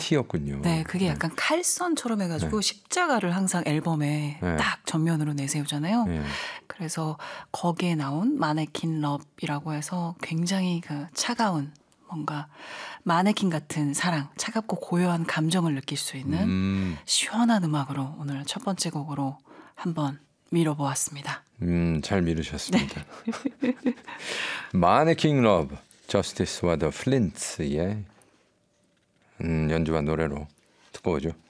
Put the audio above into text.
키였군요. 네, 그게 약간 칼선처럼 해가지고 십자가를 항상 앨범에 딱 전면으로 내세우잖아요. 그래서 거기에 나온 마네킹 러브이라고 해서 굉장히 그 차가운 뭔가 마네킹 같은 사랑, 차갑고 고요한 감정을 느낄 수 있는 시원한 음악으로 오늘 첫 번째 곡으로 한번 밀어보았습니다. 잘 미루셨습니다. 마네킹 러브, 저스티스와 더 플린츠의 연주와 노래로 듣고 오죠.